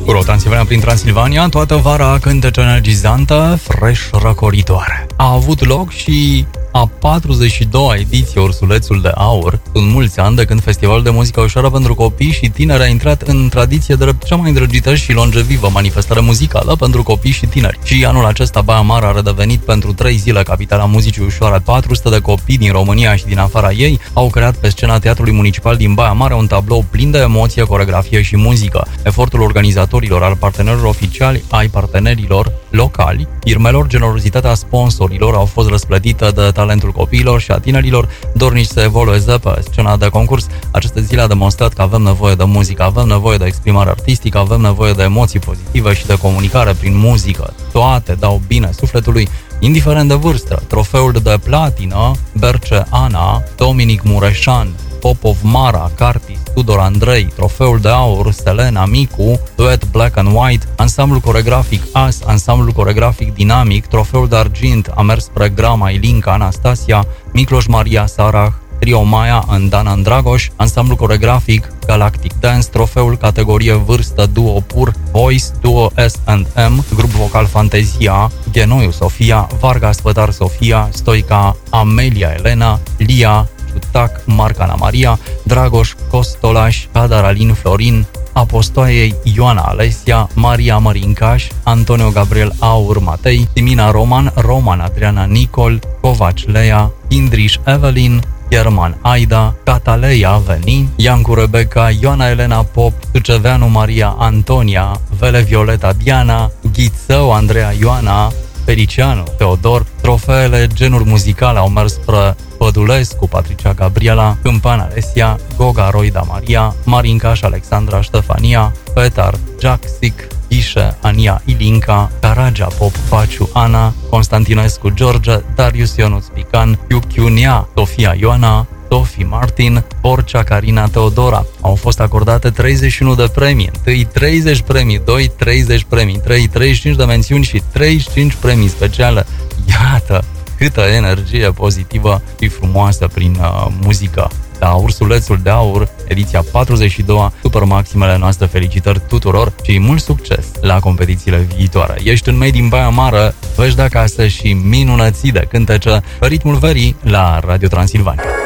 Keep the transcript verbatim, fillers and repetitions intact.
Pro Transilvania prin Transilvania, toată vara cântece energizantă, fresh răcoritoare. A avut loc și a patruzeci și doua ediție Ursulețul de Aur. Sunt mulți ani de când Festivalul de Muzică Ușoară pentru Copii și Tineri a intrat în tradiție drept cea mai îndrăgită și longevivă manifestare muzicală pentru copii și tineri. Și anul acesta Baia Mare a redevenit pentru trei zile capitala muzicii ușoare. patru sute de copii din România și din afara ei au creat pe scena Teatrului Municipal din Baia Mare un tablou plin de emoție, coreografie și muzică. Efortul organizatorilor, al partenerilor oficiali, ai partenerilor locali, firmelor, generozitatea sponsorilor au fost răsplătită de talentul copiilor și a tinerilor dornici să evolueze pe scena de concurs. Aceste zile a demonstrat că avem nevoie de muzică, avem nevoie de exprimare artistică, avem nevoie de emoții pozitive și de comunicare prin muzică. Toate dau bine sufletului, indiferent de vârstă. Trofeul de platină, Berce Ana, Dominic Mureșan, Popov Mara, Cartis, Tudor Andrei, trofeul de aur, Selena Micu, duet Black and White, ansamblul coregrafic As, ansamblul coregrafic Dinamic, trofeul de argint a mers spre Grama, Ilinca, Anastasia, Micloș Maria Sarah, Trio Maia, Andana Dragoș, ansamblul coregrafic Galactic Dance, trofeul categorie vârstă Duo Pur, Voice, Duo S and M, grup vocal Fantezia, Genoiu Sofia, Varga Spătar Sofia, Stoica Amelia Elena, Lia Ciutac, Marcana Maria, Dragoș Costolaș, Cadar Alin Florin, Apostoaiei Ioana Alesia, Maria Mărincaș, Antonio Gabriel Aur Matei, Simina Roman, Roman Adriana Nicol, Covaci Lea, Indriș Evelyn, German Aida, Cataleia Veni, Iancu Rebecca, Ioana Elena Pop, Suceveanu Maria Antonia, Vele Violeta Diana, Ghițău Andreea Ioana, Felicianu Teodor. Trofeele genuri muzicale au mers spre Pădulescu, Patricia Gabriela, Câmpan Alesia, Goga Roida Maria, Marincaș Alexandra Ștefania, Petar Jaxic, Ișe Ania Ilinca, Caragea Pop Paciu Ana, Constantinescu George, Darius Ionuț Pican, Iuchiunia Sofia Ioana, Sophie Martin, Borcea Carina Teodora. Au fost acordate treizeci și unu de premii, întâi treizeci premii, doi treizeci premii, trei treizeci și cinci de mențiuni și treizeci și cinci premii speciale. Iată câtă energie pozitivă și frumoasă prin uh, muzică. La Ursulețul de Aur, ediția patruzeci și doi, super maximele noastre felicitări tuturor și mult succes la competițiile viitoare. Ești în Made in Baia Mare, vești de acasă și minunății de cântece pe ritmul verii la Radio Transilvania.